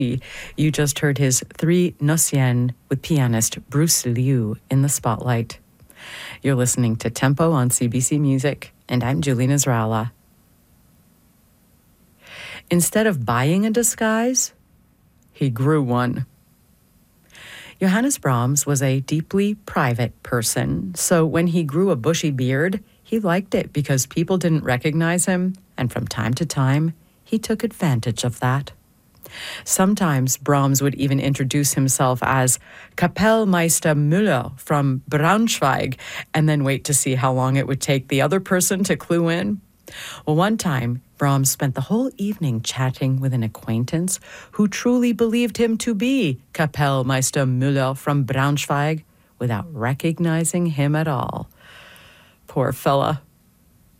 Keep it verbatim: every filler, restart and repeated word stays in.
You just heard his Three Nocien with pianist Bruce Liu in the spotlight. You're listening to Tempo on C B C Music, and I'm Julie Nasrallah. Instead of buying a disguise, he grew one. Johannes Brahms was a deeply private person, so when he grew a bushy beard, he liked it because people didn't recognize him, and from time to time, he took advantage of that. Sometimes Brahms would even introduce himself as Kapellmeister Müller from Braunschweig and then wait to see how long it would take the other person to clue in. Well, one time, Brahms spent the whole evening chatting with an acquaintance who truly believed him to be Kapellmeister Müller from Braunschweig without recognizing him at all. Poor fella.